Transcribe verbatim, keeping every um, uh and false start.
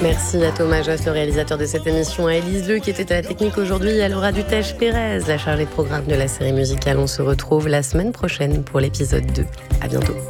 Merci à Thomas Josse, le réalisateur de cette émission, à Élise Leu qui était à la technique aujourd'hui, et à Laura Dutèche-Pérez, la chargée de programme de la série musicale. On se retrouve la semaine prochaine pour l'épisode deux. À bientôt.